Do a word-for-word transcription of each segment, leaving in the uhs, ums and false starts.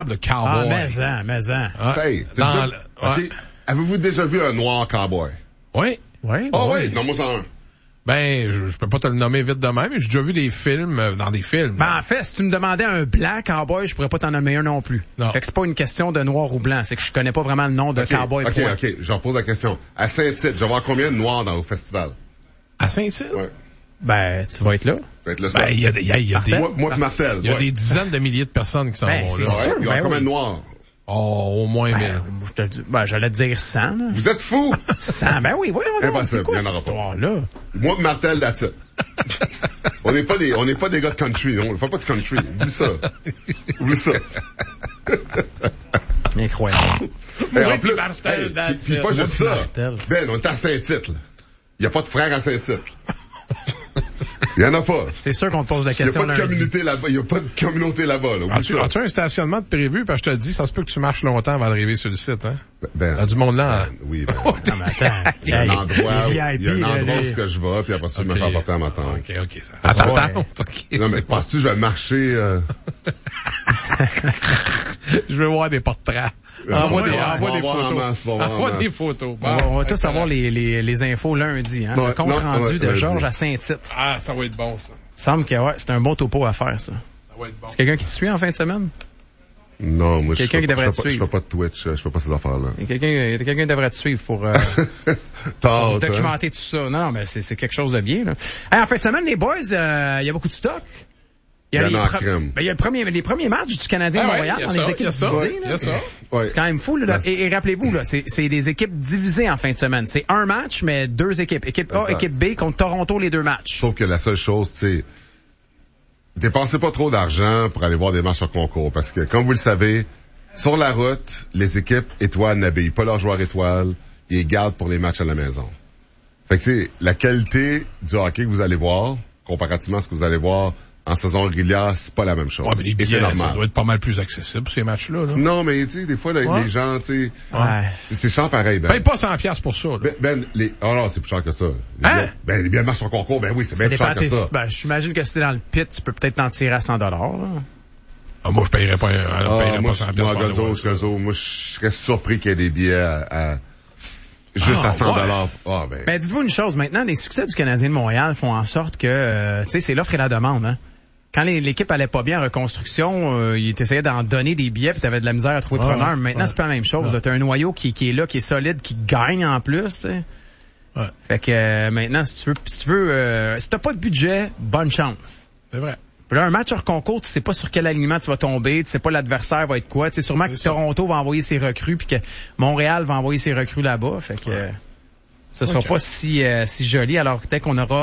de cowboy. Ah, mais-en, mais-en. Ah, Hey, dans déjà, le- OK. ouais. Avez-vous déjà vu un noir cowboy? Oui. Oui, Ah oui. oui, non, moi, c'est un. Ben, je, je peux pas te le nommer vite de même, mais j'ai déjà vu des films, euh, dans des films. Ben, en fait, si tu me demandais un blanc cowboy, je pourrais pas t'en nommer un non plus. Non. Fait que c'est pas une question de noir ou blanc, c'est que je connais pas vraiment le nom de OK, cowboy. OK, point. OK, j'en pose la question. À Saint-Tite, je vais voir combien de noirs dans au festival? À Saint-Tite? Ouais. Ben, tu vas être là. Ça va être le Ben, seul. il y a, des- il y a, il y a des, Moi, moi pis Martel. il y a ouais. des dizaines de milliers de personnes qui s'en Ben, vont c'est là. sûr. Ouais, il y aura Ben combien oui. de noirs? Oh, au moins mille. Ben, je te le dis- ben, j'allais te dire cent, là. Vous êtes fous? cent, ben oui, oui, on Impossible, c'est quoi il y en cette aura pas. histoire-là? Moi pis Martel, that's it. On n'est pas des, on n'est pas des gars de country, on ne fait pas de country. Oublie ça. Oublie ça. Incroyable. Et Oui, en plus, puis Martel, hey, that's puis- puis it. pas juste ça. Martel. Ben, on est à Saint-Tite, là. Il n'y a pas de frères à Saint-Tite. Il n'y en a pas. C'est sûr qu'on te pose la Il n'y a question pas de lundi. communauté là-bas. Il n'y a pas de communauté là-bas, là. Oublie As-tu, ça. as-tu un stationnement de prévu? Parce que je te le dis, ça se peut que tu marches longtemps avant d'arriver sur le site, hein? Ben, T'as du monde là. ben, oui, ben, Non, mais attends. il y a un Hey, endroit, où- les il y a un V I P, là, endroit où les- ce que je vais, puis après ça, je me Ok. fais apporter à ma tante. OK, OK, ça. À ta Ouais. tante, OK. Non, mais c'est bon. penses-tu que je vais marcher, euh... Je veux voir des portraits. Euh, Envoie tu des, vas- envoie tu vas des voir en photos. masse, tu vas voir en Envoie masse. des photos. On va, on va tous excellent. avoir les, les, les infos lundi, hein. Non, le compte non, rendu ouais, de vas-y. Georges à Saint-Tite. Ah, ça va être bon, ça. Il semble que ouais, c'est un bon topo à faire, ça. Ça va être bon. C'est quelqu'un qui te suit en fin de semaine? Non, moi, je Quelqu'un fais qui pas- devrait je te fais pas- je suivre. fais pas de Twitch, je fais pas ces affaires-là. Il y a quelqu'un, il y a quelqu'un qui devrait te suivre pour, euh, Tard, pour hein. documenter tout ça. Non, non, mais c'est, c'est quelque chose de bien, là. Hey, en fin de semaine, les boys, euh, il y a beaucoup de stock. Il y en les a en pre- crème. Ben, il y a le premier, les premiers matchs du Canadien Ah de ouais, Montréal il y a dans ça, les il équipes y a ça, divisées, il y là. a ça. Ouais. C'est quand même fou, là. La- Et, et rappelez-vous, là, c'est, c'est des équipes divisées en fin de semaine. C'est un match, mais deux équipes. Équipe A, Exact. équipe B contre Toronto, les deux matchs. Sauf que la seule chose, tu sais, dépensez pas trop d'argent pour aller voir des matchs en concours. Parce que, comme vous le savez, sur la route, les équipes étoiles n'habillent pas leurs joueurs étoiles. Ils les gardent pour les matchs à la maison. Fait que, tu sais, la qualité du hockey que vous allez voir, comparativement à ce que vous allez voir en saison régulière, c'est pas la même chose. Ouais, mais les Et billets, c'est ça normal. doit être pas mal plus accessible, ces matchs-là, là. Non, mais tu sais, des fois, là, Ouais. les gens, tu sais, Ouais. c'est- c'est cher pareil, Ben. Paye pas cent piastres pour ça, là. Ben, ben, les, oh non, c'est plus cher que ça. Les Hein? billets- Ben, les billets de match en concours, ben oui, c'est bien plus cher que Dépend- ça. Ben, j'imagine que si t'es dans le pit, tu peux peut-être t'en tirer à cent dollars, là. Ah, moi, je payerais pas, un- je Ah, payerais moi, pas je, cent moi, piastres pour aller Gonzo, voir ça. Gonzo, moi, je serais surpris qu'il y ait des billets à, à- juste Ah, à cent ouais. dollars. Ah, ben. Mais dites-vous une chose, maintenant, les succès du Canadien de Montréal font en sorte que, euh, tu sais, c'est l'offre et la demande, hein. Quand les- l'équipe allait pas bien en reconstruction, euh, ils essayaient d'en donner des billets puis t'avais de la misère à trouver Ouais, preneur. ouais, Mais maintenant, ouais. c'est pas la même chose. Ouais. là. T'as un noyau qui, qui est là, qui est solide, qui gagne en plus, tu sais. Ouais. Fait que euh, maintenant, si tu veux, si tu veux, euh, si t'as pas de budget, bonne chance. C'est vrai. Puis là, un match hors concours, tu sais pas sur quel alignement tu vas tomber, tu sais pas l'adversaire va être quoi. Tu sais sûrement C'est que ça. Toronto va envoyer ses recrues puis que Montréal va envoyer ses recrues là-bas. Fait que euh, ce sera Ok. pas si euh, si joli. Alors dès qu'on aura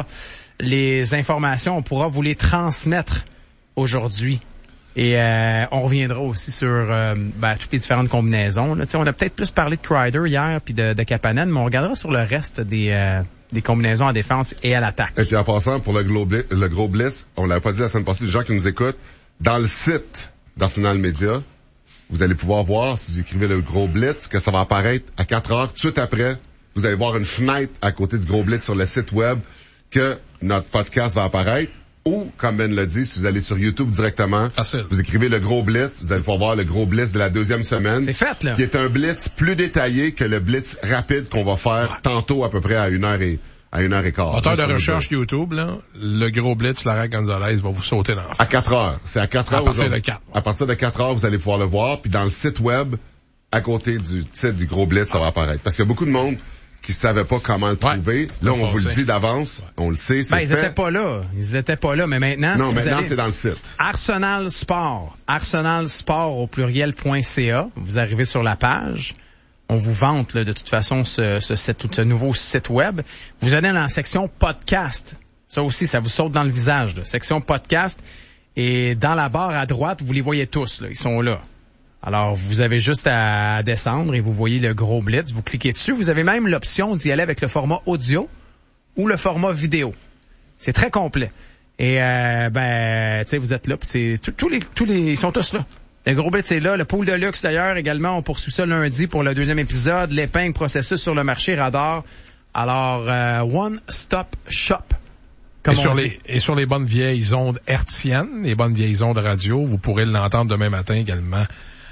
les informations, on pourra vous les transmettre aujourd'hui. Et euh, on reviendra aussi sur euh, ben, toutes les différentes combinaisons. Là. Tu sais, on a peut-être plus parlé de Kreider hier puis de, de Kapanen, mais on regardera sur le reste des euh, des combinaisons en défense et à l'attaque. Et puis en passant, pour le, gros blitz, le gros blitz, on l'a pas dit la semaine passée, les gens qui nous écoutent, dans le site d'Arsenal Media, vous allez pouvoir voir, si vous écrivez le gros blitz, que ça va apparaître à quatre heures. Tout de suite après, vous allez voir une fenêtre à côté du gros blitz sur le site web que notre podcast va apparaître. Ou, comme Ben l'a dit, si vous allez sur YouTube directement, Facile. vous écrivez le gros blitz, vous allez pouvoir voir le gros blitz de la deuxième semaine. C'est fait, là. Qui est un blitz plus détaillé que le blitz rapide qu'on va faire tantôt à peu près à une heure et, à une heure et quart. Moteur Juste de pour vous recherche dire. YouTube, là, le gros blitz, Lara Gonzalez va vous sauter dans la face. À quatre heures. C'est à quatre À heures. partir aujourd'hui. de quatre. À partir de quatre heures, vous allez pouvoir le voir. Puis dans le site web, à côté du titre du gros blitz, ça va apparaître. Parce qu'il y a beaucoup de monde qui savait pas comment le trouver. Là, on vous le dit d'avance. On le sait, c'est Ben, ils fait. étaient pas là. Ils étaient pas là, mais maintenant, Non, si vous maintenant, allez- c'est dans le site. Arsenal Sport. Arsenal Sport au pluriel.ca. Vous arrivez sur la page. On vous vante, là, de toute façon, ce, ce, ce, tout ce nouveau site web. Vous allez dans la section podcast. Ça aussi, ça vous saute dans le visage, là. Section podcast. Et dans la barre à droite, vous les voyez tous, là. Ils sont là. Alors, vous avez juste à descendre et vous voyez le gros blitz. Vous cliquez dessus. Vous avez même l'option d'y aller avec le format audio ou le format vidéo. C'est très complet. Et euh, ben, tu sais, vous êtes là. Puis c'est tous tous les tous les ils sont tous là. Le gros blitz est là. Le pool de luxe d'ailleurs également. On poursuit ça lundi pour le deuxième épisode. L'épingle processus sur le marché radar. Alors, euh, one stop shop. Et Comme sur, on les, dit. et sur les bonnes vieilles ondes hertziennes, les bonnes vieilles ondes radio, vous pourrez l'entendre demain matin également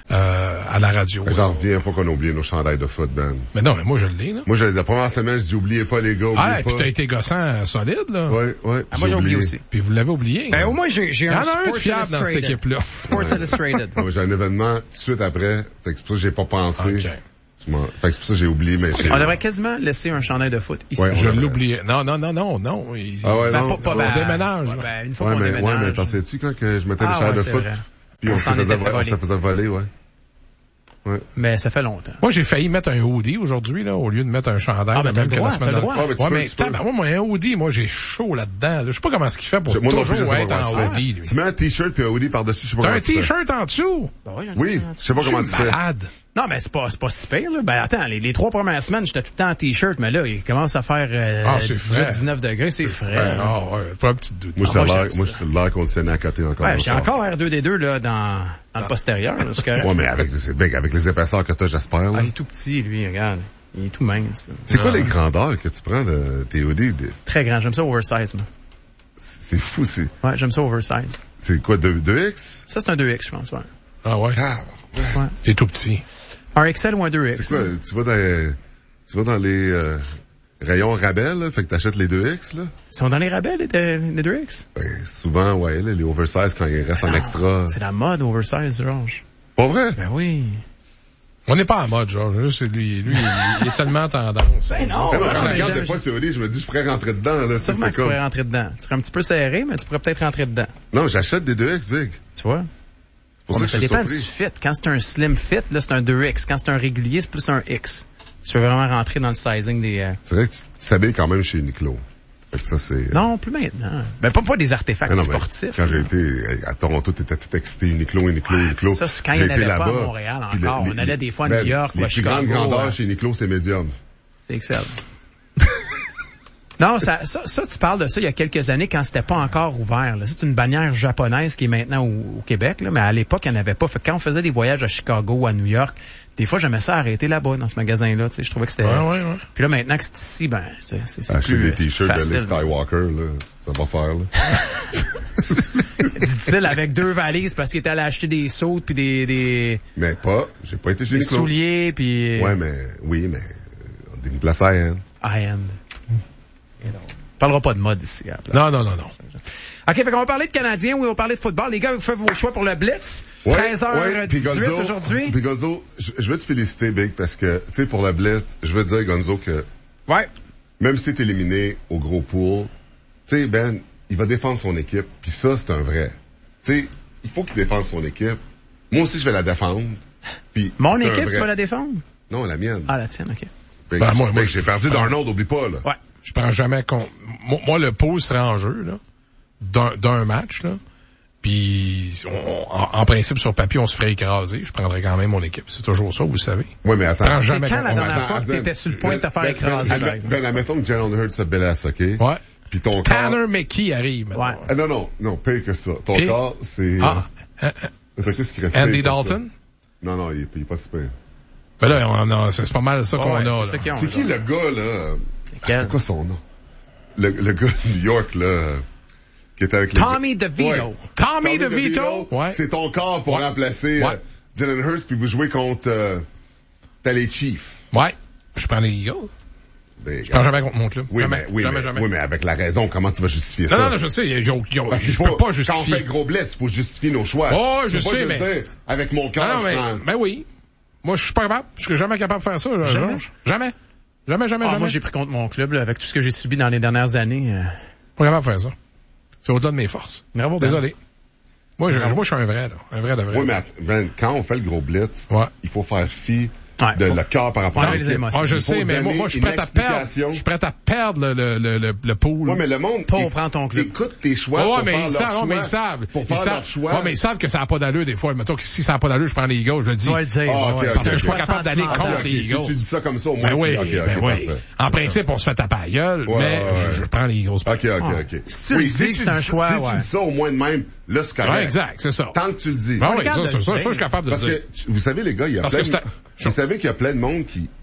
euh, à la radio. J'en reviens pas qu'on a oublié nos chandails de foot, Ben. Mais non, mais moi, je l'ai, là. Moi, je, la première semaine, je dis, oubliez pas, les gars, oubliez Ah, et pas. puis t'as été gossant euh, solide, là. Ouais, ouais. Ah, moi, j'ai oublié aussi. Puis vous l'avez oublié. Ben, au moins, j'ai, j'ai Il y un en a un de Sports fiable dans cette Illustrated. équipe-là. Sports Illustrated. Ouais, j'ai un événement tout de suite après. Fait que c'est pour ça que j'ai pas pensé. OK. Je m'en- Fait que c'est pour ça que j'ai oublié, mais j'ai... On devrait quasiment laisser un chandail de foot ici. Ouais, Je on devrait. l'oubliais. Non, non, non, non, non. Il- Ah ouais, Ben, non. pas, pas, ouais, ben, déménage, ouais, là. ben, une fois ouais, qu'on mais, déménage. ouais, mais t'en sais-tu quand que je mettais Ah, les chandails ouais, de c'est foot? vrai. Puis on, On se s'en faisait, était fait on voler. se faisait voler, ouais. Ouais. Mais ça fait longtemps. Moi, j'ai failli mettre un hoodie aujourd'hui, là, au lieu de mettre un chandail. Ah, ben, là, t'as même le que droit, la semaine t'as le dernière. droit. Ah, ben, tu Ouais, peux, mais, tu peux. tabarnak, moi, moi, un hoodie, moi, j'ai chaud là-dedans. là. Je sais pas comment ce qu'il fait pour Moi non toujours plus, je sais pas être comment en tu fais. hoodie, lui. Tu mets un t-shirt puis un hoodie par-dessus, je sais pas T'as comment un tu fais. t-shirt en dessous? Ben oui, j'en ai Oui, un. je sais pas comment tu fais. malade. Non, mais c'est pas, c'est pas si pire, là. Ben, attends, les, les trois premières semaines, j'étais tout le temps en t-shirt, mais là, il commence à faire, euh, Ah, c'est dix-huit, frais. dix-neuf degrés, c'est frais. Ouais, ah, ouais, pas un petit doute. Moi, Ah, j'étais moi, l'air, j'aime moi, ça. j'étais l'air conditionné à côté encore. Ouais, dans j'ai le encore R deux D deux, là, dans, dans le postérieur, là, c'est correct. Ouais, mais avec, c'est big, avec les épaisseurs que t'as, j'espère, Ah, là. il est tout petit, lui, regarde. Il est tout mince, là. C'est quoi Ah. les grandeurs que tu prends de tes hoodies? de- Très grand. J'aime ça oversize, moi. C'est fou, c'est, Ouais, j'aime ça oversize. c'est quoi, deux X? Ça, c'est un deux X, je pense, ouais. Ah ouais? Ah, Ouais. T'es tout petit. Un X L ou un deux X. c'est quoi, tu vas dans, tu vas dans les, euh, rayons rabais, là, fait que t'achètes les deux X, là? Ils sont dans les rabais, les, deux- les deux X? Ben, souvent, ouais, là, les oversize quand il reste en Non, extra. C'est la mode oversize, Georges. Pas vrai? Ben oui. On n'est pas en mode, genre. Là, c'est lui, lui, il, il est tellement tendance. Ben non. Mais non, Ouais, je mais regarde j'ai- des fois ces hoodies, je me dis, je pourrais rentrer dedans, là. C'est, Sûrement c'est que tu comme... pourrais rentrer dedans. Tu serais un petit peu serré, mais tu pourrais peut-être rentrer dedans. Non, j'achète des deux X, big. Tu vois? C'est pour Ouais, ça mais que ça je suis dépend du surpris. fit. Quand c'est un slim fit, là, c'est un deux X. Quand c'est un régulier, c'est plus un X. Tu veux vraiment rentrer dans le sizing des... euh, C'est vrai que tu tu t'habilles quand même chez Uniqlo. Fait que ça, c'est... Non, plus maintenant. Ben, pas, pas des artefacts Ah non, mais sportifs. quand là. j'ai été à Toronto, t'étais tout excité, Uniqlo, Uniqlo, Uniqlo. ça, c'est quand J'ai il n'y en été avait pas à là-bas, Montréal puis encore. le- On allait des fois à ben, New York ou les à plus grandes Chicago, grandeurs ouais. chez Uniqlo, c'est médium. C'est excellent. Non, ça, ça, ça, tu parles de ça il y a quelques années quand c'était pas encore ouvert. là. C'est une bannière japonaise qui est maintenant au, au Québec, là, mais à l'époque, il n'y en avait pas. Fait que quand on faisait des voyages à Chicago ou à New York, des fois, j'aimais ça arrêter là-bas, dans ce magasin-là. Tu sais, je trouvais que c'était... Ouais, ouais, ouais. Puis là, maintenant que c'est ici, ben, c'est, c'est, c'est Acheter plus des euh, t-shirts de facile. Luke Skywalker, là, ça va faire, là. Dit-il avec deux valises parce qu'il était allé acheter des sautes puis des, des, Mais pas, j'ai pas été chez des Uniqlo. souliers puis Ouais, mais, oui, mais, euh, on a une place à high-end. high-end. Et donc, on parlera pas de mode ici. À la place. Non, non, non, non. OK, fait qu'on va parler de Canadiens, oui, on va parler de football. Les gars, vous faites vos choix pour le Blitz. Ouais, treize heures ouais, puis dix-huit Gonzo, aujourd'hui. Puis Gonzo, je, je veux te féliciter, Big, parce que, tu sais, pour le Blitz, je veux te dire, Gonzo, que Ouais. même si t'es éliminé au gros pool, tu sais, Ben, il va défendre son équipe, puis ça, c'est un vrai. Tu sais, il faut qu'il défende son équipe. Moi aussi, je vais la défendre. Puis Mon c'est un équipe, vrai. tu vas la défendre? Non, la mienne. Ah, la tienne, OK. Big, Ben, moi, moi, Big, j'ai je- perdu je- d'Arnold, oublie pas, là. Ouais. Je prends jamais compte. Moi, moi, le pool serait en jeu, là, d'un, d'un match, là. Puis, on- en, en principe, sur papier, on se ferait écraser. Je prendrais quand même mon équipe. C'est toujours ça, vous le savez. Ouais, mais attends. Prends C'est jamais quand compte. la dernière Attends, fois que attends, t'étais sur le point de te faire Ben, écraser, Ben, par ben, exemple? ben, admettons que Jalen Hurts se blesse, OK? Ouais. Puis ton corps... Tanner McKee arrive, maintenant. Ouais. Ah, non, non, non, pire que ça. Ton Et- corps, c'est... Ah, euh, Fait que qu'est-ce qui reste Andy pire pour ça? Dalton? Non, non, il est, il est pas super. Ben là, on a, c'est c'est pas mal ça Ouais, qu'on ouais, a, c'est là. ça qu'ils ont, C'est qui là. le gars, là? Quel? C'est quoi son nom? Le, le gars de New York, là, qui était avec les... Tommy DeVito. Ouais. Tommy DeVito? Ouais. C'est ton corps pour Ouais. remplacer Ouais. euh, Jalen Hurts, puis vous jouez contre... Euh, t'as les Chiefs. Ouais. Je prends les Eagles. Ben, Je prends jamais contre mon club. oui, jamais, mais, oui, jamais, mais, jamais. oui, mais avec la raison, comment tu vas justifier Non, ça? non, non, je sais. ils ont- ils ont- Parce que je faut- peux pas Quand on justifier. fait le gros blitz, il faut justifier nos choix. Oh, Tu je peux pas sais, juste mais- dire, avec mon Ah cœur, non, je mais, prends... ben oui. Moi, je suis pas capable. Je serais jamais capable de faire ça, là, Jamais? Georges. Jamais. Jamais, jamais, Ah, jamais. moi, j'ai pris contre mon club, là, avec tout ce que j'ai subi dans les dernières années. euh, pas capable de faire ça. C'est au-delà de mes forces. Bravo, Ben. Désolé. Moi, je, moi, je suis un vrai, là. Un vrai de vrai. Oui, mais att- ben, quand on fait le gros blitz, Ouais. il faut faire fi Ouais, de faut- le cœur par rapport Ouais, à les l'équipe. émotions. Ah, je Il faut sais, mais moi, donner moi, je suis une prêt à perdre. explication. Je suis prêt à perdre le, le, le, le, le pool. Ouais, mais le monde... Pas éc- prendre ton club. Écoute tes choix Ouais, pour mais faire ils leur savent, choix, ouais, mais ils savent. Pour Ils faire savent. leur choix. Ouais, mais ils savent que ça n'a pas d'allure, des fois. Mettons que si ça n'a pas d'allure, je prends les Eagles, je le dis. Tu vas le dire. Ah, ouais, ok, ouais, ok, Parce que je suis ok. pas capable d'aller Sentiment. contre Ok, les si Eagles. tu dis ça comme ça, au moins, Ben oui, tu... ok, ben ok, oui. parfait. En principe, on se fait taper à la gueule, Ouais, mais ouais, ouais. Je, je prends les Eagles. Ok, ok, Ah. ok. Si tu le dis si que tu c'est un dis- choix, si ouais. tu dis ça au moins de même, là, c'est correct. Ouais, exact, c'est ça. Tant que tu le dis. Ben oui, regarde ça, de ça, le ça, dire. ça, je suis capable de le Parce dire. que, tu- vous savez, les gars, il y a Parce plein que de... c'est un- Vous savez qu'il y a plein de monde qui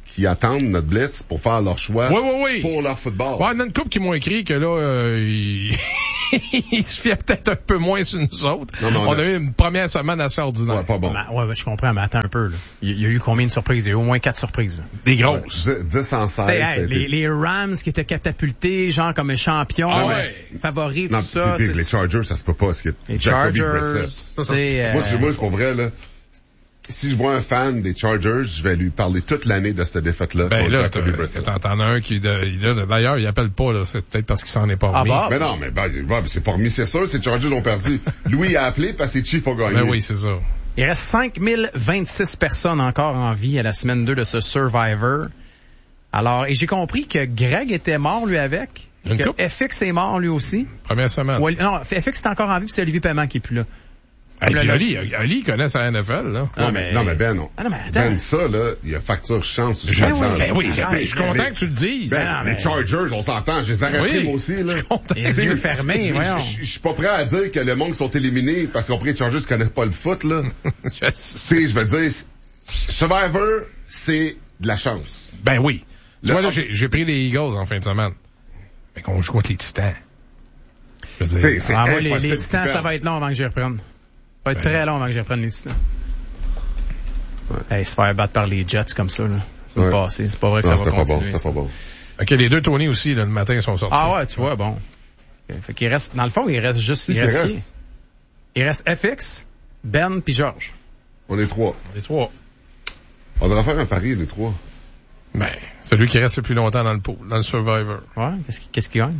qui attendent notre blitz pour faire leur choix Oui, oui, oui. pour leur football. Ouais, il y en a une couple qui m'ont écrit que là, euh, ils... ils se fiaient peut-être un peu moins sur nous autres. Non, non, on non. a eu une première semaine assez ordinaire. Ouais, pas bon. Ben, ouais, ben, je comprends, mais attends un peu, là. Il y a eu combien de surprises? Il y a eu au moins quatre surprises, là. Des grosses. Ouais, dix en seize. T'sais, hey, ça a été- les, les Rams qui étaient catapultés, genre comme un champion, Ah euh, ouais. favoris, Non, tout ça. puis, puis, t'sais, les Chargers, ça se peut pas. Parce que les Jacoby Chargers, Brissett. Ça, ça, t'sais, Moi, euh, c'est moi, c'est pour vrai, là. Si je vois un fan des Chargers, je vais lui parler toute l'année de cette défaite-là. Ben contre là, Jacoby t'as- Brissett. t'en t'en as un qui, de, il a- d'ailleurs, il appelle pas, là. C'est peut-être parce qu'il s'en est pas Ah remis. bah? Mais non, mais ben, ben, c'est pas remis, c'est sûr, ces Chargers ont perdu. Louis a appelé parce que les Chiefs ont gagné. Ben oui, c'est ça. Il reste cinq mille vingt-six personnes encore en vie à la semaine deux de ce Survivor. Alors, et j'ai compris que Greg était mort, lui, avec. Une Que couple. F X est mort, lui aussi. Première semaine. Ou- non, F X est encore en vie, puis c'est Olivier Paiement qui est plus là. Hey, Là, puis là. Ali, Ali connaît sa N F L, là. Ouais, Ah, mais, mais- non, mais Ben, non. Ah non, mais attends. Ben, ça, là, il y a facture chance. Je là-dedans, sais, là. ben oui, Ah, je suis content les- que tu le dises. Ben, Ah, les mais- Chargers, on s'entend, je les aurais Oui. pris, moi aussi, là. Je suis content. Les yeux fermés, Je- voyons. Je je- je suis pas prêt à dire que le monde qui sont éliminés parce qu'après les Chargers connaissent pas le foot, là. Je sais. Tu sais, je veux dire, Survivor, c'est de la chance. Ben oui. Tu Le- vois, là, j'ai j'ai pris les Eagles en fin de semaine. Mais qu'on joue contre les Titans. Je veux dire, T'sais, c'est Ah, moi, les, impossible les Titans, qu'ils ça va être long avant que j'y reprenne. Ça va être Ben. très long avant que j'y reprenne les Titans. Hey, se faire battre par les Jets comme ça, là. C'est Ouais. le passé. C'est pas vrai que Non, ça va c'était pas bon, continuer. c'était pas bon. OK, les deux Tony aussi, là, le matin, ils sont sortis. Ah ouais, tu vois, bon. Ok, Fait qu'il reste, dans le fond, il reste juste, il Qui reste, reste? qui? Il reste F X, Ben puis Georges. On est trois. Les trois. On devrait faire un pari, les trois. Ben, celui qui reste le plus longtemps dans le pool, dans le Survivor. Ouais, qu'est-ce qui, qu'est-ce qui gagne?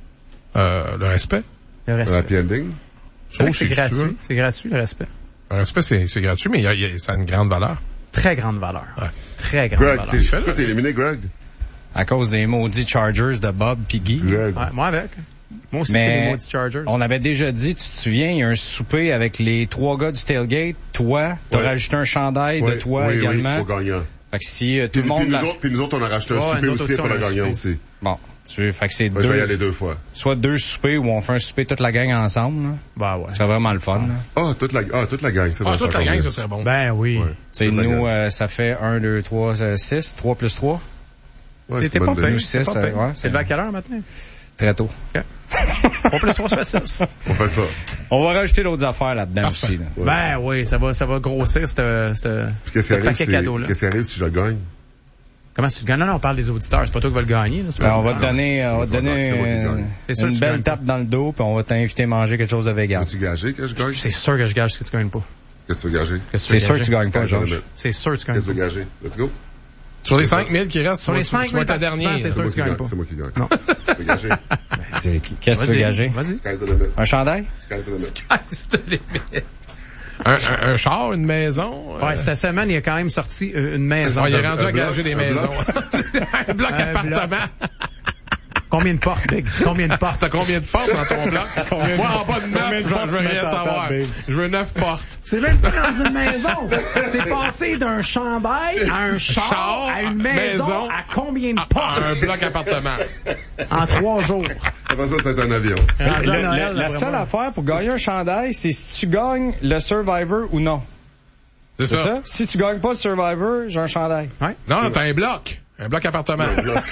Euh, le respect. Le Un respect. happy ending. C'est vrai que Oh, c'est si tu gratuit. veux. C'est gratuit, le respect. Le respect, c'est c'est gratuit, mais il y a, il y a- ça a une grande valeur. Très grande valeur. Ouais. Très grande Greg, valeur. t'es, pourquoi t'es éliminé, Greg? À cause des maudits Chargers de Bob pis Guy. Greg. Ouais, moi avec. Moi aussi, Mais c'est les maudits Chargers. On avait déjà dit, tu te souviens, il y a un souper avec les trois gars du tailgate. Toi, t'as Ouais. rajouté un chandail Oui, de toi oui, également. Oui, pour gagnant. Fait que si euh, tout Puis, le monde... puis nous l'a- autres, puis nous autres, on a rajouté un Ouais, souper nous autres aussi aussi, pour on le a un gagnant souper. aussi. Bon, tu veux, fait que c'est Ouais, je vais y deux... aller deux fois. Soit deux soupers où on fait un souper toute la gang ensemble. Là. Bah ouais. C'est vraiment le fun. là. Ah, toute la, ah, toute la gang, c'est Ah, bon, toute ça la gang, convient. ça serait bon. Ben oui. Ouais. Tu sais, Toute la nous, gang. euh, ça fait un, deux, trois, euh, six. trois plus trois. Ouais, C'était une pas bonne idée. payé. six, C'est pas euh, payé. ouais, C'est c'est- levé à quelle heure maintenant? Très tôt. trois plus trois, ça fait six. On fait ça. On va rajouter d'autres affaires là-dedans Parfait. aussi. Là. Ouais. Ben oui, ça va, ça va grossir, cette, cette, Puis qu'est-ce qui ce arrive paquet si, cadeau-là. qu'est-ce qui arrive si je le gagne? Comment tu le gagnes? Non, non, on parle des auditeurs. C'est pas toi qui vas le gagner. Là, c'est Ben, pas on va les te auditeurs. donner, c'est on va moi te qui donner gagne, c'est moi qui euh, gagne. C'est sûr que une tu belle gagnes tape dans le dos, puis on va t'inviter à manger quelque chose de vegan. As-tu gagé que je gagne? C'est sûr que je gage ce que tu gagnes pas. Qu'est-ce que tu veux gager? Qu'est-ce C'est sûr que gages? tu gagnes pas, Qu'est-ce que Georges. C'est sûr que tu tu gagnes veux pas. gager? Let's go. Sur les cinq mille qui restent, Sur les tu vas- cinq tu vas mille être le dernier. participants, c'est sûr moi que tu qui gagnes gagne. pas. C'est moi qui gagne. Non. Tu veux gager? Qu'est-ce que tu veux Vas-y, gager? Vas-y. Sky's the limit. Un chandail? Sky's the limit. Sky's the limit. Un, un, un char, une maison. euh, Ouais, cette semaine, il a quand même sorti euh, une maison. ouais, il est Un rendu à bloc, gager des un maisons. un bloc Un appartement. Combien de portes, Big? Combien de portes? T'as combien de portes dans ton bloc? Combien de- Moi, en bas de combien neuf, de je portes veux tu mets rien sur la savoir. table, Big? Je veux neuf portes. C'est même pas dans une maison. C'est passé d'un chandail à un char, Char, à une maison, maison, à combien de Ah, portes? un bloc appartement. En trois jours. Après ça, c'est un avion. Rendu à Le- Noël, le- la là, seule vraiment. affaire pour gagner un chandail, c'est si tu gagnes le Survivor ou non. C'est C'est ça. ça? Si tu gagnes pas le Survivor, j'ai un chandail. Ouais. Non, t'as un bloc. Un bloc appartement.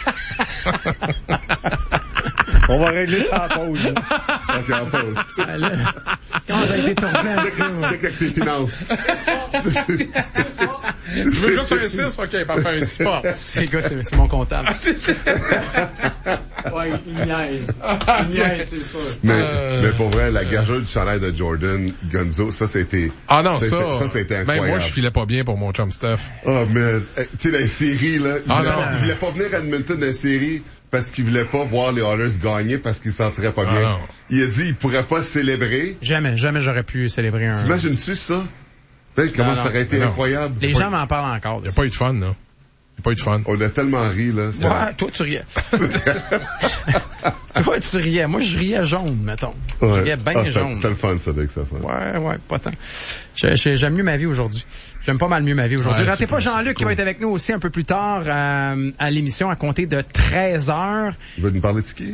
On va régler ça en pause. là. Ok, en pause. Ah, là, Comment ça a été tourné un petit peu? Check avec tes finances. Je veux juste un six, ok, parfait, un six portes. C'est gars, c'est c'est mon comptable. Ouais, il niaise. Il niaise, c'est sûr. Mais, Euh, mais pour vrai, la gageure du chandail de Jordan Gonzo, ça c'était... Ah non, c'est- ça. c'est- Ça, c'était Ben, incroyable. moi, je filais pas bien pour mon chum Steph. Oh, man. Eh, tu sais, la série, là, il, Ah, voulait non. pas, il voulait pas venir à Edmonton dans la série parce qu'il voulait pas voir les Oilers gagner parce qu'il se sentirait pas Ah, bien. non. Il a dit il pourrait pas célébrer. Jamais, jamais j'aurais pu célébrer un... T'imagines-tu ça? Peut-être comment Non, ça aurait été non. incroyable. Les Pas- gens m'en parlent encore. Il n'y a pas eu de fun, là. Il n'y a pas eu de fun. On a tellement ri, là. C'était- Ouais, toi, tu riais. Toi, tu riais. Moi, je riais jaune, mettons. Je Ouais. riais bien Ah, c'était- jaune. C'était le fun, ça, avec ça. Fun. Ouais, ouais, pas tant. Je- je- J'aime mieux ma vie aujourd'hui. J'aime pas mal mieux ma vie aujourd'hui. Ouais, Ratez c'est pas cool, Jean-Luc c'est qui va cool. être avec nous aussi un peu plus tard euh, à l'émission à compter de treize heures. Il va nous parler de ski?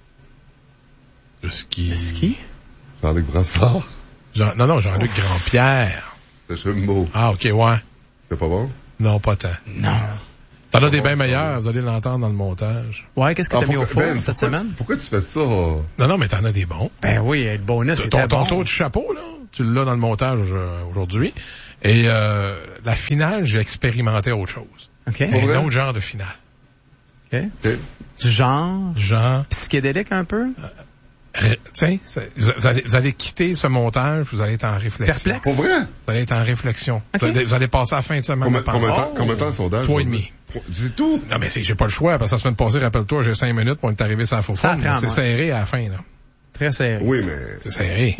Le ski. Ski? Jean-Luc Brassard? Jean- non, non, Jean-Luc Grandpierre. C'est un mot. Ah, ok, ouais. C'était pas bon? Non, pas tant. Non. T'en as des bien meilleurs, vous allez l'entendre dans le montage. Ouais, qu'est-ce que Ah, t'as mis au pourquoi- four Ben, cette pourquoi semaine? tu- Pourquoi tu fais ça? Non, non, mais t'en as des bons. Ben oui, le bonus Ton, était ton bon. tour du chapeau, là, tu l'as dans le montage euh, aujourd'hui. Et euh, la finale, j'ai expérimenté autre chose. OK. Pour vrai? Un autre genre de finale. OK. Ok. Du genre Genre, psychédélique un peu? euh, tiens, c'est- vous, vous allez, vous allez quitter ce montage, vous allez être en réflexion. Perplexe? Pour vrai? Vous allez être en réflexion. Ok. Vous, allez, vous allez passer la fin de semaine Combien, à penser. combien, de temps- Oh. combien de temps le sondage? Trois et demi. C'est tout? Non, mais c'est, j'ai pas le choix, parce que la semaine passée, rappelle-toi, j'ai cinq minutes pour être arrivé sans faux Ça fond. prend, C'est moi. serré à la fin, là. Très serré. Oui, mais... C'est serré.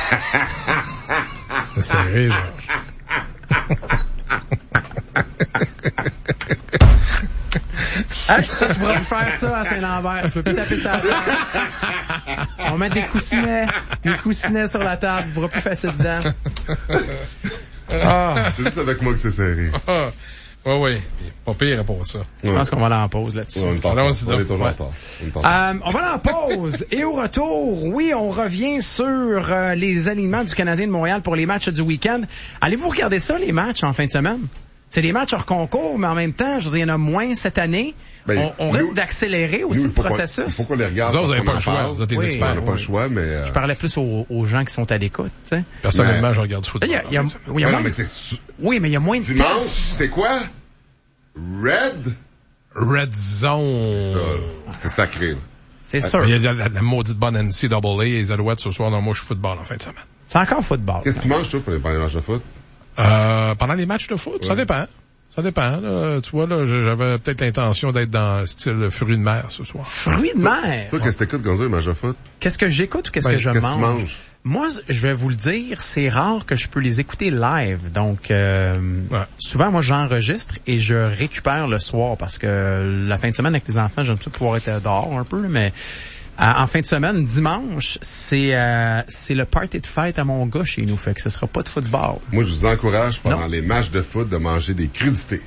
C'est serré, Georges. Hey, ça, tu pourras plus faire ça à Saint-Lambert. Tu peux plus taper ça à la table. On va mettre des coussinets, des coussinets sur la table. Tu pourras plus faire ça dedans. Ah, C'est juste avec moi que c'est serré. Ah, oui, oui. Pas pire pour ça. je pense qu'on va aller en pause là-dessus. On est en Allons-y retard. On donc. est toujours en Ouais. retard. On est en retard. Euh, on va aller en pause. Et au retour, oui, on revient sur euh, les alignements du Canadien de Montréal pour les matchs du week-end. Allez-vous regarder ça, les matchs en fin de semaine? C'est des matchs hors concours, mais en même temps, je veux dire, il y en a moins cette année. Ben, on on nous- risque d'accélérer aussi Nous, le il faut qu'on- processus. Il faut qu'on les regarde. Vous autres, vous parce avez pas qu'on le en choix. parle. Vous êtes des Oui, On experts. n'a pas le choix, mais... euh, Je parlais plus aux, aux gens qui sont à l'écoute, tu sais. Personnellement, Mais- je regarde du football. Il y a- il y a- en fait. oui, il y a Ouais, moins non, mais de- c'est... su- oui, mais il y a moins de Dimanche, tests. c'est quoi? Red? Red Zone. Ça, c'est sacré, là. C'est sûr. Il y a la, la, la maudite bonne N C A A et les Alouettes ce soir dans le match football en fin de semaine. C'est encore football. Qu'est-ce que tu manges, toi, pour les pour les matchs de foot? Euh, pendant les matchs de foot, ça Ouais. dépend. Ça dépend. Là. Tu vois, là, j'avais peut-être l'intention d'être dans le style fruits de mer ce soir. Fruits de mer. Toi, qu'est-ce que t'écoutes, Gonzo, les matchs de foot? Qu'est-ce que j'écoute ou qu'est-ce Ben, que je Qu'est-ce que mange? tu manges? Moi, je vais vous le dire, c'est rare que je peux les écouter live. Donc, euh, Ouais. souvent, moi, j'enregistre et je récupère le soir parce que la fin de semaine avec les enfants, j'aime ça pouvoir être dehors un peu, mais euh, en fin de semaine, dimanche, c'est euh, c'est le party de fête à mon gars chez nous, fait que ce sera pas de football. Moi, je vous encourage, pendant Non. les matchs de foot, de manger des crudités.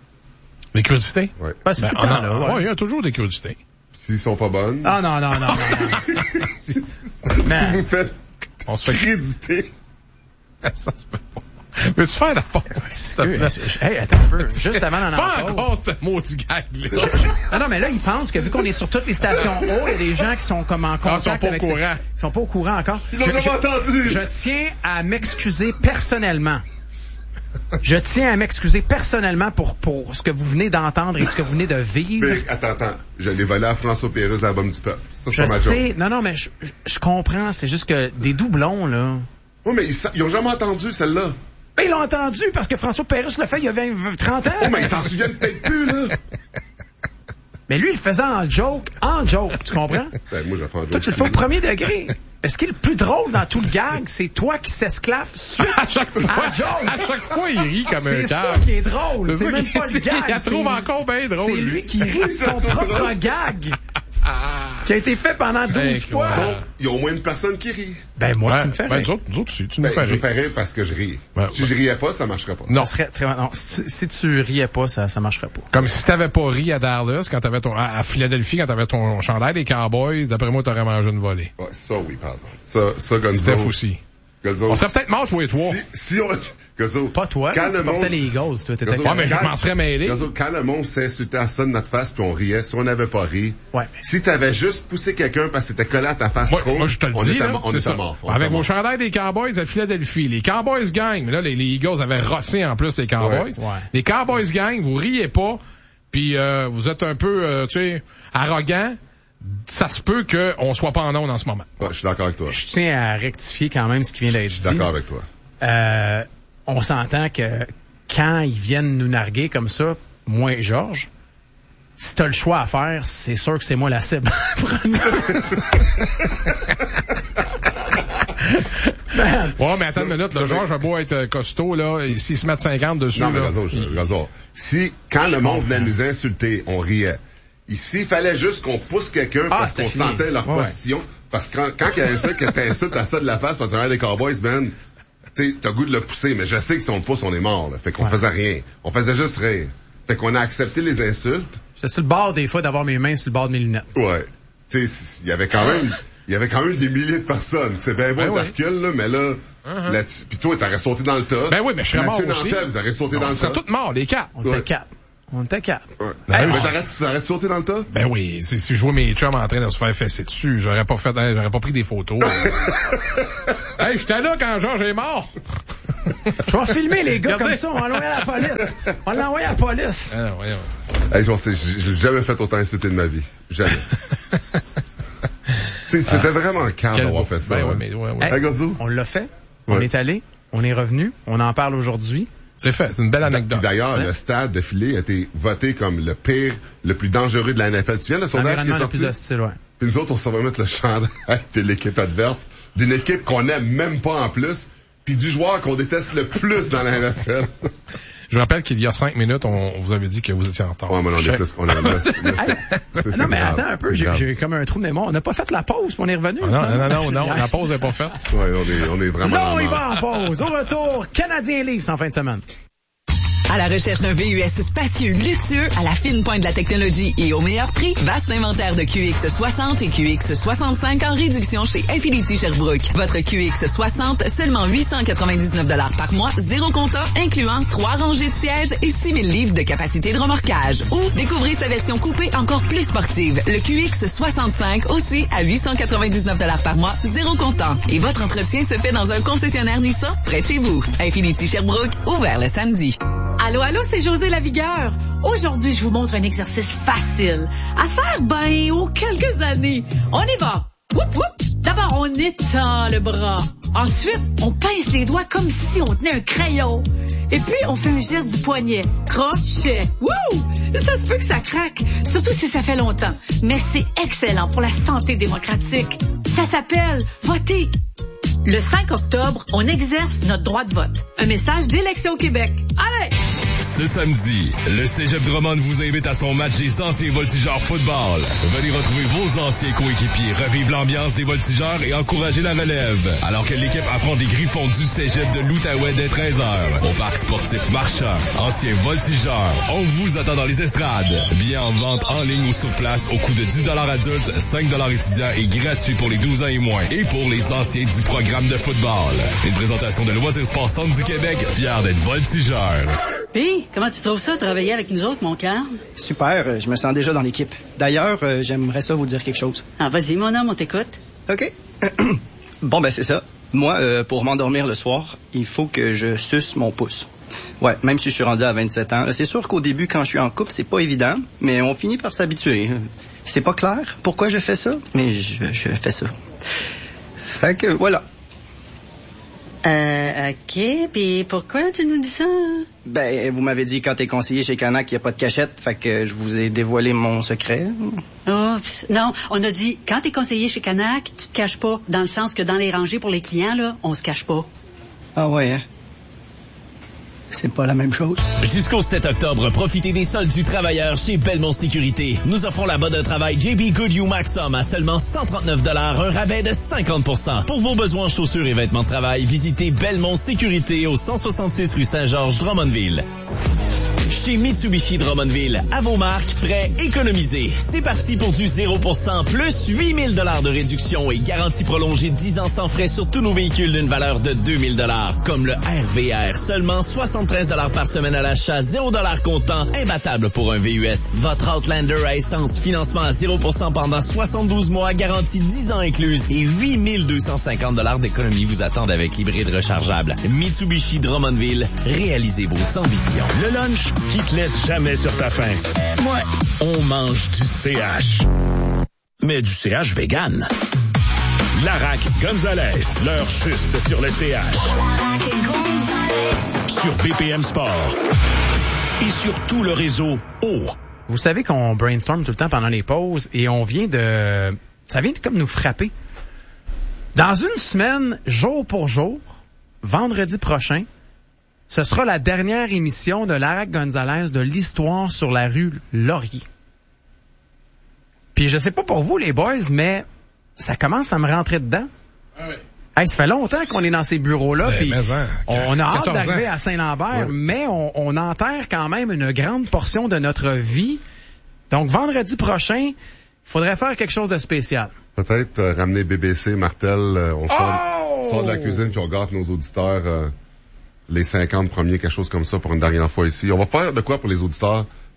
Des crudités? Ouais. Ben, c'est Ben, tout le on temps, en- là, ouais, ouais. il y a toujours des crudités. S'ils sont pas bonnes, Ah non, non, non, non. non. Man. vous faites On se fait crudité. ça se peut pas. Veux-tu faire la pause? s'il te plaît? Hey, attends un peu. Juste avant d'en Pas en pause. encore ce maudit gag-là. Non, non, mais là, ils pensent que vu qu'on est sur toutes les stations haut, il y a des gens qui sont comme en Ah, ils sont contact pas au avec courant. ces- Ils sont pas au courant encore. Ils l'ont Je- jamais je- entendu. Je tiens à m'excuser personnellement. Je tiens à m'excuser personnellement pour, pour ce que vous venez d'entendre et ce que vous venez de vivre. Mais, attends, attends. Je l'ai volé à François Pérusse, l'album du peuple. Ça, c'est Je pas ma joke. sais, non, non, mais je, je, je comprends, c'est juste que des doublons, là. Oh, mais ils, sa- ils ont jamais entendu celle-là. Ben, ils l'ont entendu parce que François Pérusse l'a fait il y a vingt, trente ans. Oh, mais ils s'en souviennent peut-être plus, là. Mais lui, il le faisait en joke, en joke, tu comprends? Ben, moi, je vais faire un Toi, joke. tu le fais au premier degré. Ce qui est le plus drôle dans tout le gag, c'est toi qui s'esclave suite À chaque fois, à joke. à chaque fois, il rit comme un C'est ça câble. qui est drôle. C'est ça même qui- pas le c'est- gag. Il la trouve c'est- encore bien drôle. C'est lui qui rit de son propre gag. Qui a été fait pendant douze Hey, fois. quoi. Donc, il y a au moins une personne qui rit. Ben, moi, Ouais, tu me fais ben, rire. nous autres, nous autres aussi, tu nous Ben, fais je me rire. fais rire parce que je ris. Ouais, si ouais. je riais pas, ça marcherait pas. Non. Ça serait très, non, si, si tu riais pas, ça, ça marcherait pas. Comme si t'avais pas ri à Dallas quand t'avais ton, à à Philadelphie quand t'avais ton chandail des Cowboys, d'après moi, t'aurais mangé une volée. Ouais, ça, oui, par exemple. Ça, ça, Gonzo. Steph aussi. Gonzo. On serait peut-être mort, toi et toi. Si, si on, Gonzo. Pas toi, quand là, tu le portais monde, les Eagles, toi, t'étais Gonzo, Ouais, mais je quand- m'en serais mêlé. Gonzo, quand le monde s'insultait à ça de notre face puis on riait, si on n'avait pas ri, Ouais, mais- si t'avais juste poussé quelqu'un parce que c'était collé à ta face Moi, trop, moi, je te le on dis, était, là, mo- on c'est était ça. mort. On Avec était mon mort. chandail des Cowboys à Philadelphie, les Cowboys gagnent, mais là, les, les Eagles avaient rossé en plus les Cowboys. Ouais, ouais. Les Cowboys gagnent, vous riez pas, puis euh, vous êtes un peu, euh, tu sais, arrogant. Ça se peut qu'on soit pas en onde en ce moment. Ouais, je suis d'accord avec toi. Je Je tiens à rectifier quand même ce qui vient d'être suis dit. d'accord avec toi. Euh, on s'entend que quand ils viennent nous narguer comme ça, moi et Georges, si t'as le choix à faire, c'est sûr que c'est moi la cible. Man. Ouais, mais attends une minute, le Georges a beau être euh, costaud, là, et s'il se met cinquante dessus, Non, mais là. Gonzo, je- il- Gonzo, si, quand le monde venait nous insulter, on riait. Ici, il fallait juste qu'on pousse quelqu'un Ah, parce qu'on c'était fini. sentait leur Ouais, ouais. position. Parce que quand, quand il y a un seul que t'insultes à ça de la face, parce que t'as l'air des Cowboys, man, tu sais, t'as goût de le pousser, mais je sais que si on le pousse, on est mort, là. Fait qu'on Ouais. faisait rien. On faisait juste rire. Fait qu'on a accepté les insultes. J'étais sur le bord des fois d'avoir mes mains sur le bord de mes lunettes. Ouais. Tu sais, il y avait quand même, il y avait quand même des milliers de personnes. C'est bien beau Ben ta oui. recul, là, mais là, là-dessus- pis toi, t'aurais sauté dans le tas. Ben oui, mais je serais mort Mathieu aussi. Nantel, vous aurez sauté dans On le serait tas. tous morts, les quatre. On Ouais. était quatre. On était quatre. Ouais. Ben, Hey, oui. mais t'arrêtes, t'arrêtes de sauter dans le tas? Ben oui, si, si je vois mes chums en train de se faire fesser dessus, j'aurais pas fait, j'aurais pas pris des photos. Hey, j'étais là quand Georges est mort. Je vais filmer les gars Regardez. comme ça, on va l'envoyer à la police. On va l'envoyer à la police. Ah, voyons. Hey, je sais, j'ai jamais fait autant insulter de ma vie. Jamais. T'sais, c'était Ah. vraiment calme Quel d'avoir beau- fait ça. Ben ouais, hein. mais ouais, ouais. Hey, Hey, Gonzo? on l'a fait, on Ouais. est allé, on est revenu, on en parle aujourd'hui. C'est fait, c'est une belle Puis anecdote. d'ailleurs, T'sais? le stade de Philly a été voté comme le pire, le plus dangereux de la N F L. Tu viens le sondage qui est L'environnement le sorti? plus hostile, ouais. Puis nous autres, on s'en va mettre le chandail de l'équipe adverse, d'une équipe qu'on aime même pas en plus, puis du joueur qu'on déteste le plus dans la N F L. Je rappelle qu'il y a cinq minutes, on, on vous avait dit que vous étiez en retard. Ouais, mais on est plus qu'on a le Ah non, mais attends un peu, j'ai, j'ai comme un trou de mémoire. On n'a pas fait la pause, puis on est revenu. Ah non, non, non, non, non, la pause n'est pas faite. Ouais, on est, on est vraiment Là, on dans y la va en pause. Au retour, Canadien Leafs en fin de semaine. À la recherche d'un V U S spacieux, luxueux, à la fine pointe de la technologie et au meilleur prix, vaste inventaire de Q X soixante et Q X soixante-cinq en réduction chez Infinity Sherbrooke. Votre Q X soixante, seulement huit cent quatre-vingt-dix-neuf dollars par mois, zéro comptant, incluant trois rangées de sièges et six mille livres de capacité de remorquage. Ou découvrez sa version coupée encore plus sportive, le Q X soixante-cinq, aussi à huit cent quatre-vingt-dix-neuf dollars par mois, zéro comptant. Et votre entretien se fait dans un concessionnaire Nissan près de chez vous. Infinity Sherbrooke, ouvert le samedi. Allô, allô, c'est José Lavigueur. Aujourd'hui, je vous montre un exercice facile à faire, ben, aux quelques années. On y va. Whoop, whoop. D'abord, on étend le bras. Ensuite, on pince les doigts comme si on tenait un crayon. Et puis, on fait un geste du poignet. Crochet. Wouh! Ça se peut que ça craque, surtout si ça fait longtemps. Mais c'est excellent pour la santé démocratique. Ça s'appelle voter. Le cinq octobre, on exerce notre droit de vote. Un message d'Élection Québec. Allez! Ce samedi, le Cégep Drummond vous invite à son match des anciens voltigeurs football. Venez retrouver vos anciens coéquipiers, revivre l'ambiance des voltigeurs et encourager la relève. Alors que l'équipe apprend des Griffons du Cégep de l'Outaouais dès treize heures. Au parc sportif Marchand, anciens voltigeurs, on vous attend dans les estrades. Billets en vente en ligne ou sur place au coût de dix dollars adultes, cinq dollars étudiants et gratuit pour les douze ans et moins. Et pour les anciens du programme de football. Une présentation de Loisirs Sport Centre du Québec, fier d'être voltigeur. Puis, comment tu trouves ça, travailler avec nous autres, mon Carl? Super, euh, je me sens déjà dans l'équipe. D'ailleurs, euh, j'aimerais ça vous dire quelque chose. Ah, vas-y, mon homme, on t'écoute. OK. Bon, ben c'est ça. Moi, euh, pour m'endormir le soir, il faut que je suce mon pouce. Ouais, même si je suis rendu à vingt-sept ans. C'est sûr qu'au début, quand je suis en couple, c'est pas évident, mais on finit par s'habituer. C'est pas clair pourquoi je fais ça, mais je, je fais ça. Fait que, voilà. Euh, OK, puis pourquoi tu nous dis ça? Ben, vous m'avez dit quand t'es conseiller chez Canac qu'il n'y a pas de cachette, fait que je vous ai dévoilé mon secret. Oups, non, on a dit, quand t'es conseiller chez Canac, tu te caches pas, dans le sens que dans les rangées pour les clients, là, on se cache pas. Ah ouais, hein? C'est pas la même chose. Jusqu'au sept octobre, profitez des soldes du travailleur chez Belmont Sécurité. Nous offrons la botte de travail J B Goodyear Maxxum à seulement cent trente-neuf dollars, un rabais de cinquante pour cent. Pour vos besoins en chaussures et vêtements de travail, visitez Belmont Sécurité au cent soixante-six rue Saint-Georges, Drummondville. Chez Mitsubishi Drummondville, à vos marques, prêts, économisez. C'est parti pour du zéro pour cent plus huit mille dollars de réduction et garantie prolongée de dix ans sans frais sur tous nos véhicules d'une valeur de deux mille dollars. Comme le R V R, seulement soixante-treize dollars par semaine à l'achat, zéro dollars comptant, imbattable pour un V U S. Votre Outlander à essence, financement à zéro pour cent pendant soixante-douze mois, garantie dix ans incluse et huit mille deux cent cinquante dollars d'économie vous attendent avec l'hybride rechargeable. Mitsubishi Drummondville, réalisez vos ambitions. Le lunch qui te laisse jamais sur ta faim. Ouais, on mange du C H. Mais du C H vegan. Larac Gonzalez, l'heure juste sur le C H. Sur B P M Sport. Et sur tout le réseau O. Vous savez qu'on brainstorm tout le temps pendant les pauses et on vient de... Ça vient de comme nous frapper. Dans une semaine, jour pour jour, vendredi prochain, ce sera la dernière émission de Larac Gonzalez de l'histoire sur la rue Laurier. Puis je sais pas pour vous les boys, mais ça commence à me rentrer dedans. Ah oui. Hey, ça fait longtemps qu'on est dans ces bureaux-là. Ben, Puis mais hein, on a hâte quatorze d'arriver ans. à Saint-Lambert, Ouais. mais on, on enterre quand même une grande portion de notre vie. Donc vendredi prochain, il faudrait faire quelque chose de spécial. Peut-être euh, ramener B B C, Martel, euh, on sort, Oh! sort de la cuisine puis on gâte nos auditeurs euh, les cinquante premiers, quelque chose comme ça pour une dernière fois ici. On va faire de quoi pour les auditeurs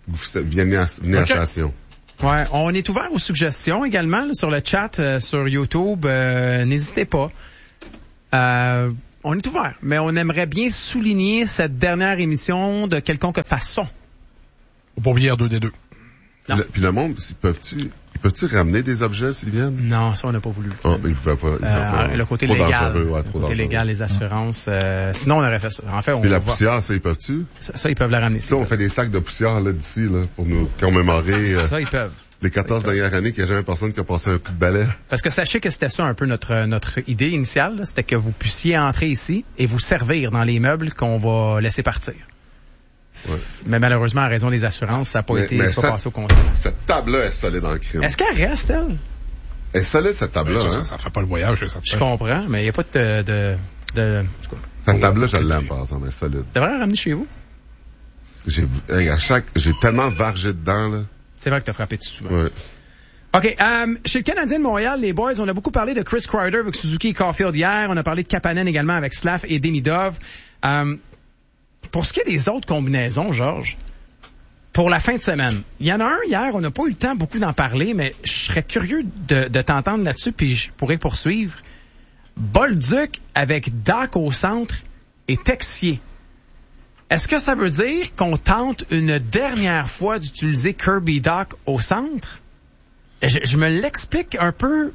vous venez à, venez okay. à la station. Ouais, on est ouvert aux suggestions également là, sur le chat, euh, sur YouTube. Euh, n'hésitez pas. Euh, on est ouvert, mais on aimerait bien souligner cette dernière émission de quelconque façon. Faut pas oublier R deux D deux. Puis le, puis le monde, peuvent-tu, peuvent-tu ramener des objets s'ils viennent? Non, ça on n'a pas voulu. Oh, ils pouvaient pas. Ils euh, pas le côté trop légal, ouais, le côté légal, les assurances. Euh, sinon on aurait fait ça. En fait, on puis la va... poussière, ça ils peuvent-tu? Ça, ça ils peuvent la ramener. Ça, on fait des sacs de poussière là d'ici là pour nous commémorer. Euh, ça ils peuvent. Les quatorze dernières années qu'il n'y a jamais personne qui a passé un coup de balai. Parce que sachez que c'était ça un peu notre notre idée initiale, là, c'était que vous puissiez entrer ici et vous servir dans les meubles qu'on va laisser partir. Ouais. Mais malheureusement, à raison des assurances, ça n'a pas mais, été mais ça, passé au conseil. Cette table-là est solide en crime. Est-ce qu'elle reste, elle? Elle est solide, cette table-là. Ça, hein? ça, ça fait pas le voyage. Ça je comprends, mais il n'y a pas de... de, de... Cette table-là, je l'aime, par exemple, elle est solide. Tu devrais la ramener chez vous. J'ai, à chaque, j'ai tellement vargé dedans, là. C'est vrai que tu as frappé dessus souvent. Ouais. OK. Um, chez le Canadien de Montréal, les boys, on a beaucoup parlé de Chris Kreider avec Suzuki et Caulfield hier. On a parlé de Kapanen également avec Slav et Demidov. Um, pour ce qui est des autres combinaisons, Georges, pour la fin de semaine, il y en a un hier, on n'a pas eu le temps beaucoup d'en parler, mais je serais curieux de, de t'entendre là-dessus, puis je pourrais poursuivre. Bolduc avec Dach au centre et Texier. Est-ce que ça veut dire qu'on tente une dernière fois d'utiliser Kirby Dach au centre? Je, je me l'explique un peu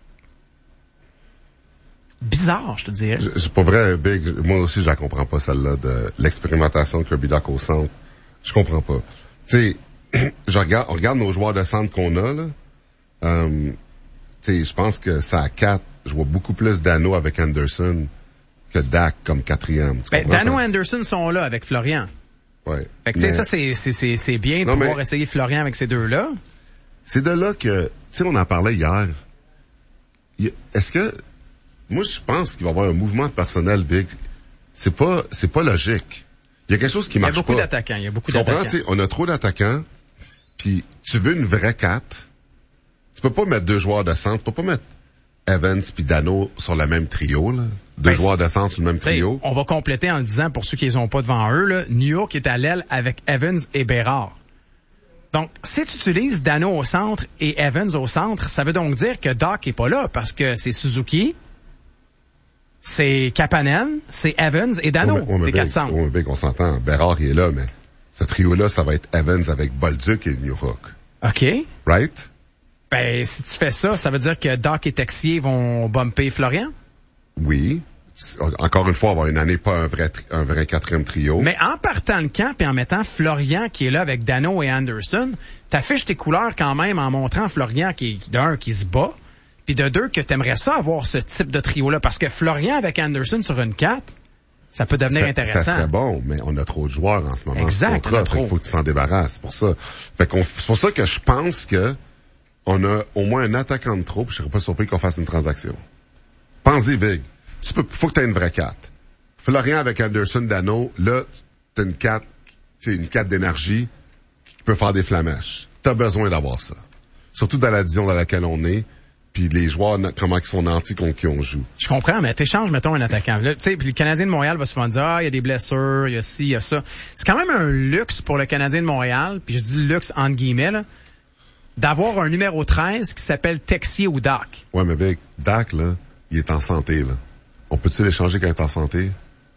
bizarre, je te dirais. C'est pas vrai, Big. Moi aussi, je la comprends pas, celle-là, de l'expérimentation de Kirby Dach au centre. Je comprends pas. Tu sais, je regarde, on regarde nos joueurs de centre qu'on a, là. Euh, tu sais, je pense que ça à quatre, je vois beaucoup plus Dano avec Anderson que Dach comme quatrième. Ben, Dano et Anderson sont là avec Florian. Ouais. Fait que, tu sais, ça, c'est, c'est, c'est, c'est bien de non, pouvoir mais... essayer Florian avec ces deux-là. C'est de là que, tu sais, on en parlait hier. Est-ce que, moi, je pense qu'il va y avoir un mouvement de personnel, Big. C'est pas, c'est pas logique. Il y a quelque chose qui marche pas. Il y a beaucoup d'attaquants. Il y a beaucoup tu d'attaquants. Tu sais, on a trop d'attaquants. Puis tu veux une vraie quatre. Tu peux pas mettre deux joueurs de centre. Tu peux pas mettre Evans puis Dano sur le même trio, là. Deux ben, joueurs de centre sur le même trio. On va compléter en le disant, pour ceux qui les ont pas devant eux, là, New York est à l'aile avec Evans et Bérard. Donc, si tu utilises Dano au centre et Evans au centre, ça veut donc dire que Dach est pas là parce que c'est Suzuki, c'est Kapanen, c'est Evans et Dano, on, on des quatre centres. On, on s'entend. Bérard, il est là, mais ce trio-là, ça va être Evans avec Bolduc et New York. OK. Right? Ben, si tu fais ça, ça veut dire que Dach et Texier vont bumper Florian? Oui. Encore une fois, avoir une année, pas un vrai, un vrai quatrième trio. Mais en partant le camp et en mettant Florian qui est là avec Dano et Anderson, t'affiches tes couleurs quand même en montrant Florian qui, d'un, qui se bat, puis de deux, que t'aimerais ça avoir ce type de trio-là. Parce que Florian avec Anderson sur une quatre, ça peut devenir ça, intéressant. Ça serait bon, mais on a trop de joueurs en ce moment. Exact, on a trop. Il faut que tu t'en débarrasses, c'est pour ça. Fait qu'on, c'est pour ça que je pense que on a au moins un attaquant de trop, puis je serais pas surpris qu'on fasse une transaction. Pensez big. Tu peux, faut que tu aies une vraie quatre. Florian avec Anderson, Dano, là, t'as une quatre, c'est une quatre d'énergie qui peut faire des flamèches. T'as besoin d'avoir ça. Surtout dans la division dans laquelle on est, puis les joueurs, comment ils sont nantis contre qui on joue. Je comprends, mais t'échanges, mettons, un attaquant. Tu sais, puis le Canadien de Montréal va souvent dire, ah, il y a des blessures, il y a ci, il y a ça. C'est quand même un luxe pour le Canadien de Montréal, puis je dis luxe entre guillemets, là, d'avoir un numéro treize qui s'appelle Texier ou Dach. Ouais, mais Big, Dach, là, il est en santé, là. On peut-tu l'échanger quand il est en santé?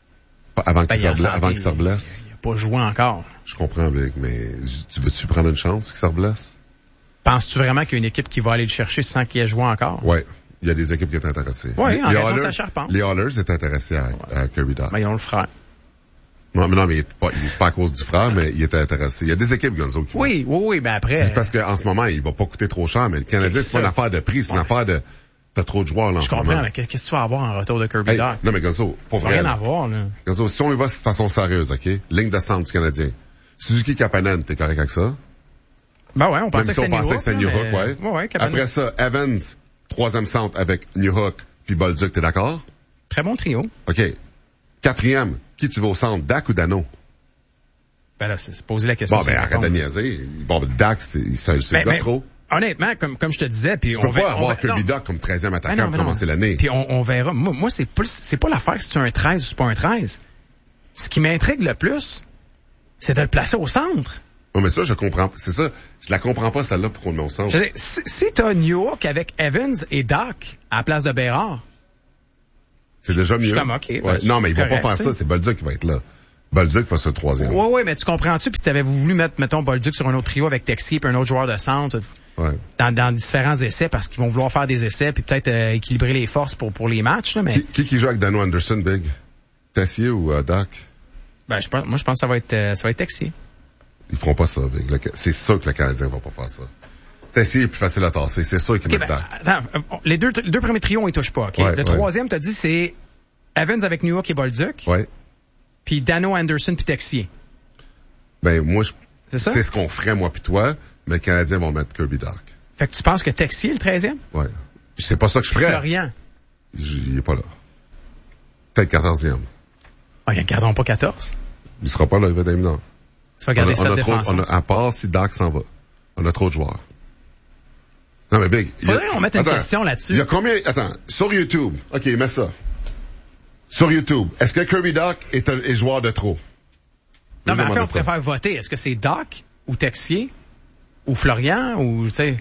Avant ben, qu'il se, santé, avant qu'il se reblesse? Il n'a pas joué encore. Je comprends, Big, mais tu veux-tu prendre une chance qu'il se reblesse? Penses-tu vraiment qu'il y a une équipe qui va aller le chercher sans qu'il ait joué encore? Oui. Il y a des équipes qui sont intéressées. Oui, en les raison Oilers, de sa charpente. Les Oilers étaient intéressés à, ouais. à Kirby Dach. Ben, ils ont le frère. Non, mais non, mais il est pas, il est pas à cause du frère, mais il était intéressé. Il y a des équipes, Gonzo, qui Oui, vont. oui, oui, ben après. C'est parce qu'en ce moment, il va pas coûter trop cher, mais le Canadien, c'est pas une affaire de prix, c'est une ouais. affaire de, t'as trop de joueurs, là, en Je ce comprends, moment. mais qu'est-ce que tu vas avoir en retour de Kirby hey, Dach? Non, mais Gonzo, pour vrai. rien à voir, là. Gonzo, si on y va de façon sérieuse, OK? Ligne de centre du Canadien. Suzuki Kapanen, t'es correct avec ça? Ben ouais, on pensait Même si que c'était New Hook. que c'était New Hook, ouais. ouais, ouais Après ça, Evans, troisième centre avec New Hook, puis Bolduc, t'es d'accord? Très bon trio. OK. Quatrième, qui tu veux au centre, Dach ou Dano? Ben là, c'est poser la question. Bon, ben, arrête de niaiser. Bon, ben, Dach, c'est, c'est, c'est ben, le gars ben, trop. Honnêtement, comme, comme je te disais, puis tu on peux va pas avoir va, Kirby Dach comme treizième attaquant ben non, pour commencer l'année. Puis on, on verra. Moi, moi c'est plus, c'est pas l'affaire si c'est un treize ou c'est pas un treize. Ce qui m'intrigue le plus, c'est de le placer au centre. Non, mais ça, je comprends. C'est ça. Je la comprends pas, celle-là, pour qu'on le met au centre. Je veux dire, si, si t'as New York avec Evans et Doc à la place de Bérard. C'est déjà mieux. Je suis comme, OK. Ouais. Ben, non, mais ils vont correct, pas faire ça. C'est Bolduc qui va être là. Bolduc va ser le troisième. Oui, oui, mais tu comprends-tu? Puis t'avais voulu mettre, mettons, Bolduc sur un autre trio avec Texier puis un autre joueur de centre. Ouais. Dans, dans différents essais parce qu'ils vont vouloir faire des essais puis peut-être euh, équilibrer les forces pour, pour les matchs. Là, mais... Qui, qui qui joue avec Dano Anderson, Big? Tessier ou euh, Doc? Ben, je pense, moi, je pense que ça va être, euh, ça va être Texier. Ils feront pas ça, Big. Le, c'est sûr que le Canadien va pas faire ça. Tessier est plus facile à tasser. C'est sûr qu'ils Okay, mettent ben, Doc. attends, les deux, les deux premiers trios, on y touche pas. Okay? Ouais, le ouais. troisième, t'as dit, c'est Evans avec New York et Bolduc. Ouais. Puis Dano Anderson puis Texier. Ben, moi, je, c'est ça? C'est ce qu'on ferait, moi pis toi, mais les Canadiens vont mettre Kirby Doc. Fait que tu penses que Texier est le treizième? Ouais. C'est pas ça que je ferais. Florian. Il est pas là. Peut-être quatorzième. Ah, ils ne garderont pas quatorze. Il sera pas là, il va être éminent. Tu vas garder on a, sept on a trop, défenseurs. on a, à part si Doc s'en va. On a trop de joueurs. Non, mais Big. Faudrait qu'on mette une attends, question là-dessus. Il y a combien, attends, sur YouTube. OK, mets ça. Sur YouTube. Est-ce que Kirby Doc est, un, est joueur de trop? Non, mais en fait, on ça. préfère voter. Est-ce que c'est Doc ou Texier ou Florian ou, tu sais...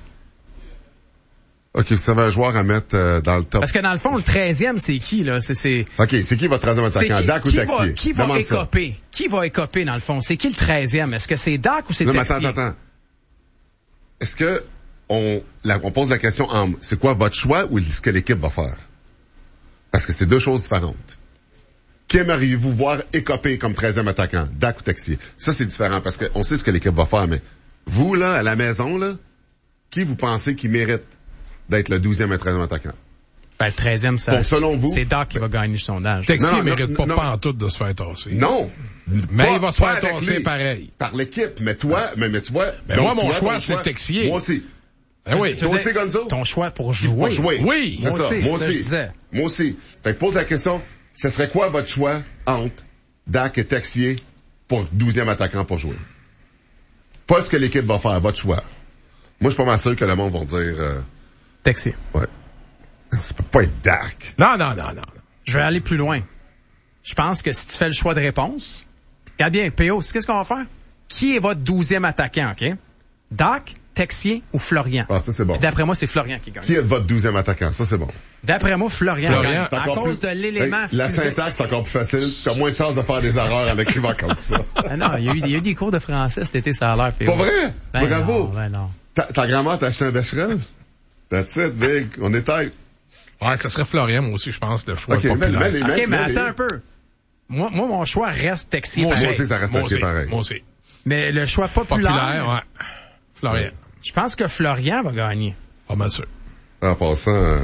OK, vous savez un joueur à mettre euh, dans le top. Parce que dans le fond, le treizième, c'est qui, là? C'est, c'est... OK, c'est qui votre troisième attaquant? Doc ou qui Texier? va, qui va Demande écoper? ça. Qui va écoper, dans le fond? C'est qui le treizième? Est-ce que c'est Doc ou c'est non, Texier? Non, mais attends, attends, attends. Est-ce que on, la, on pose la question en c'est quoi votre choix ou ce que l'équipe va faire? Parce que c'est deux choses différentes. Qui aimeriez-vous voir écoper comme treizième attaquant? Doc ou Texier? Ça, c'est différent parce qu'on sait ce que l'équipe va faire, mais vous, là, à la maison, là, qui vous pensez qui mérite d'être le douzième et treizième attaquant? Ben, le treizième, ça, bon, selon vous, c'est Doc qui va gagner le sondage. Texier non, non, mérite non, pas, non, pas en tout de se faire tasser. Non. Mais pas, il va se faire avec tasser lui, pareil. Par l'équipe. Mais toi, mais, mais tu vois. Mais donc, moi, mon toi, choix, ton c'est choix, Texier. Moi aussi. Ben oui. Toi aussi, Gonzo? Ton choix pour jouer. Pour jouer. Oui. C'est Moi ça. aussi, Moi c'est ça que je aussi. disais. Moi aussi. Fait que pose la question, ce serait quoi votre choix entre Doc et Texier pour douzième attaquant pour jouer? Pas ce que l'équipe va faire, votre choix. Moi, je suis pas mal sûr que le monde va dire... Euh... Texier. Ouais. Non, ça peut pas être Doc. Non, non, non, non. Je vais aller plus loin. Je pense que si tu fais le choix de réponse, regarde bien, P O, qu'est-ce qu'on va faire? Qui est votre douzième attaquant, OK? Doc, Texier ou Florian? Ah, ça, c'est bon. Puis d'après moi, c'est Florian qui gagne. Qui est votre douzième attaquant? Ça, c'est bon. D'après moi, Florian, Florian, gagne. c'est À encore cause plus- de l'élément Hey, la physique. syntaxe, c'est encore plus facile. T'as moins de chances de faire des erreurs en écrivant comme ça. Ah non, il y, a eu, il y a eu des cours de français cet été, ça a l'air, P O. Pas vrai? Ben Bravo. non, ben non. Ta, ta grand-mère t'a acheté un Becherel? That's it, Big. On est tête. Ouais, ça serait Florian, moi aussi, je pense, le choix OK, mets, populaire. mets les OK, mets, mais mets les- attends un peu. Moi, moi, mon choix reste Texier Moi pareil. aussi, ça reste Moi Texier aussi. pareil. Moi aussi. Mais le choix populaire, Populaire, ouais. Florian. je pense que Florian va gagner. Pas mal sûr. En passant, euh,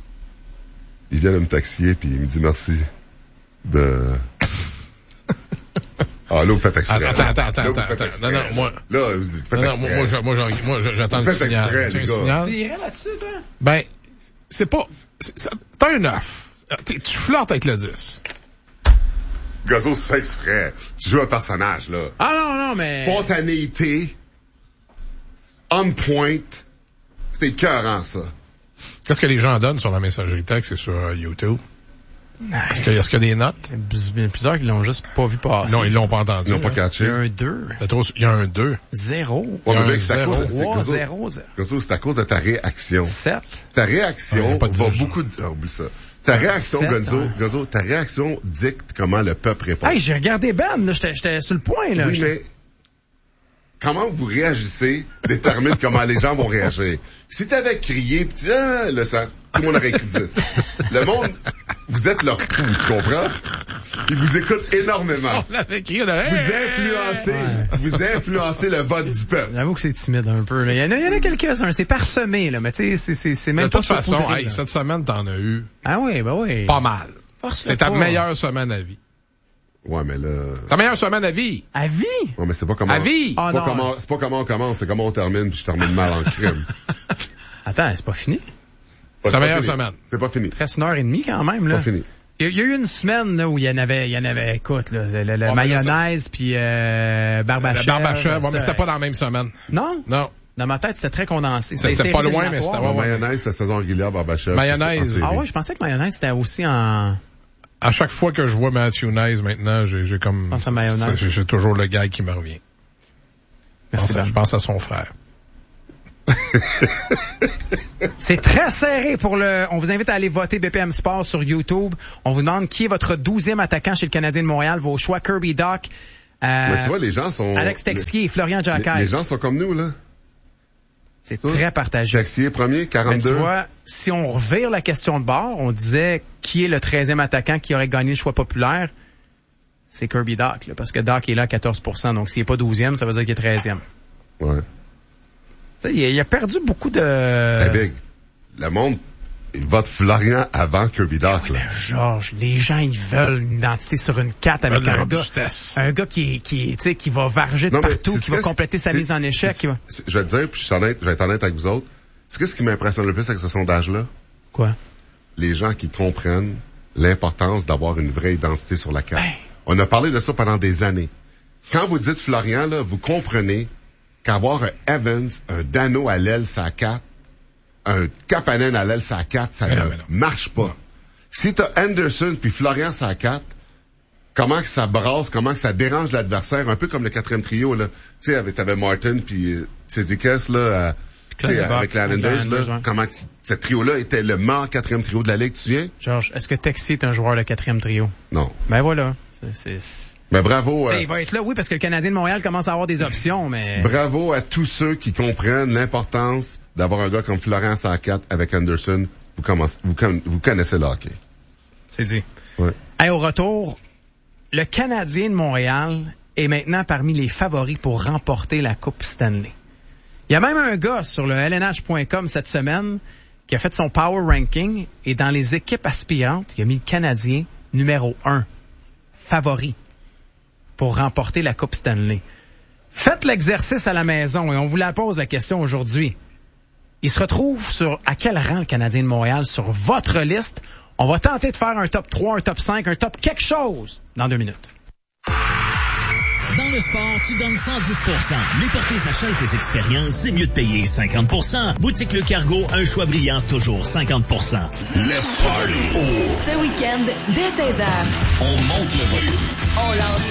il vient de me taxier puis il me dit merci de... Ah, là, vous faites exprès. Attends, attends, attends, Là, vous attends, faites attends. exprès. Non, non, moi... Là, vous faites Non, non, exprès. moi, moi, je- moi, je- moi, je- j'attends Vous le faites signal. exprès, Tu as les un gars. signal? Tu irais là-dessus, toi? Ben, c'est pas... c'est- ça- T'as un neuf. T'es- Tu flirtes avec le dix. Gazo, tu fais exprès. Tu joues un personnage, là. Ah non, non, mais... Spontanéité. On point. C'est écœurant, ça. Qu'est-ce que les gens donnent sur la messagerie texte et sur euh, YouTube? Est-ce qu'il y a est-ce qu'il y a des notes? Il y a plusieurs qui l'ont juste pas vu passer. Non, ils l'ont pas entendu. Ils l'ont pas Il y a catché. un deux. C'est trop- Il y a un deux. Zéro. Ouais, Il y a mais un mec, c'est à zéro. cause de Trois, Gazo. zéro, zéro. Gazo, c'est à cause de ta réaction. Sept. Ta Ouais, y réaction a pas de va dix, beaucoup... Ah, oublie ça. Ta réaction, Sept, Gonzo, hein. Gonzo, ta réaction dicte comment le peuple répond. Hey, j'ai regardé Ben, là, j'étais, j'étais sur le point, là. Oui, mais comment vous réagissez détermine comment les gens vont réagir. Si t'avais crié, pis tu ah, là, ça, tout le monde aurait écrit dix. Le monde, vous êtes leur fou, tu comprends? Ils vous écoutent énormément. On l'avait écrit, là. Vous influencez, vous influencez le vote du peuple. J'avoue que c'est timide un peu, là. Il y en a, il y en a quelques-uns, c'est parsemé, là, mais tu sais, c'est, c'est, c'est même De pas toute façon, saupoudré, hey, là. cette semaine, t'en as eu Ah oui, ben oui. pas mal. Force-le C'est ta pas. meilleure semaine à vie. Ouais, mais là... Ta meilleure semaine à vie. À vie? Ouais, mais c'est pas comment... À vie. C'est Ah, pas non. comment, c'est pas comment on commence, c'est comment on termine, puis je termine mal en crime. Attends, c'est pas fini. Pas- C'est la pas meilleure fini. semaine. C'est pas fini. Presque une heure et demie, quand même, là. Pas fini. Il y, a- il y a eu une semaine, là, où il y en avait, il y en avait, écoute, là, le, le- le Oh, mais là, mayonnaise, puis euh, barbe à La chèvre, barbe à chèvre, ouais, ça- mais c'était pas dans la même semaine. Non? Non. Dans ma tête, c'était très condensé. C'était C'était pas séries loin, mais éliminatoires. c'était- ouais, La ouais. mayonnaise, c'est la saison régulière, Barbachev. Mayonnaise. Ah ouais, je pensais que mayonnaise, c'était aussi en... À chaque fois que je vois Matthew Nice maintenant, j'ai, j'ai comme... Pense à mayonnaise. J'ai, j'ai toujours le gag qui me revient. Merci, je pense, je pense à son frère. C'est très serré pour le... On vous invite à aller voter B P M Sport sur YouTube. On vous demande qui est votre douzième attaquant chez le Canadien de Montréal. Vos choix, Kirby Dach, euh, Mais tu vois, les gens sont... Alex Texier et Florian Jacquet. Les, les gens sont comme nous, là. C'est ça, très partagé. Texier premier, quarante-deux. Mais tu vois, si on revire la question de bord, on disait qui est le treizième attaquant qui aurait gagné le choix populaire, c'est Kirby Dach, là, parce que Dach est là à quatorze pour cent. Donc s'il n'est pas douzième, ça veut dire qu'il est treizième. Ouais. Tu sais, il, il a perdu beaucoup de... Hey Big, le monde, il vote Florian avant Kirby Dach, là. Georges, les gens, ils veulent une identité sur une carte avec de la un gars, robustesse. un gars qui, qui, tu sais, qui va varger de Non, mais partout, c'est- qui va c'est- compléter sa c'est- mise en échec. c'est- Qui va... c'est- Je vais te dire, puis je, suis honnête, je vais être honnête avec vous autres. C'est qu'est-ce qui m'impressionne le plus avec ce sondage-là? Quoi? Les gens qui comprennent l'importance d'avoir une vraie identité sur la carte. Ben. On a parlé de ça pendant des années. Quand vous dites Florian, là, vous comprenez qu'avoir un Evans, un Dano à l'aile, ça a quatre, un Kapanen à l'aile, ça a quatre, ça Mais ne non, mais non. marche pas. Si t'as Anderson puis Florian, ça a quatre, comment que ça brasse, comment que ça dérange l'adversaire, un peu comme le quatrième trio, là. Tu sais, t'avais Martin puis euh, Tsidikas, là, euh, tu sais, Clancy avec les Buck, Islanders, Islanders, là, ouais. comment que ce trio-là était le meilleur quatrième trio de la Ligue, tu te souviens? Georges, est-ce que Texier est un joueur de quatrième trio? Non. Ben voilà. C'est, c'est... Mais bravo, Tu sais, euh, il va être là, oui, parce que le Canadien de Montréal commence à avoir des options, mais... bravo à tous ceux qui comprennent l'importance d'avoir un gars comme Florian Sacat avec Anderson. Vous, commencez, vous, con- vous connaissez le hockey. C'est dit. Ouais. Hey, au retour, le Canadien de Montréal est maintenant parmi les favoris pour remporter la Coupe Stanley. Il y a même un gars sur le L N H point com cette semaine qui a fait son power ranking et dans les équipes aspirantes, il a mis le Canadien numéro un, favori pour remporter la Coupe Stanley. Faites l'exercice à la maison et on vous la pose la question aujourd'hui. Il se retrouve sur à quel rang le Canadien de Montréal sur votre liste? On va tenter de faire un top trois, un top cinq, un top quelque chose dans deux minutes. Dans le sport, tu donnes cent dix pour cent. Mais pour tes achats et tes expériences, c'est mieux de payer cinquante pour cent. Boutique Le Cargo, un choix brillant, toujours cinquante pour cent. Let's party. Ce week-end, dès seize heures, On monte le volume. on lance